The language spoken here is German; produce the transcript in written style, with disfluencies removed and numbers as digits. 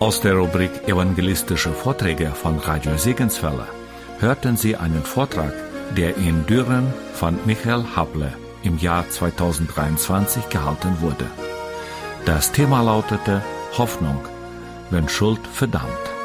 Aus der Rubrik Evangelistische Vorträge von Radio Segenswelle hörten Sie einen Vortrag, der in Düren von Michael Hable im Jahr 2023 gehalten wurde. Das Thema lautete Hoffnung, wenn Schuld verdammt.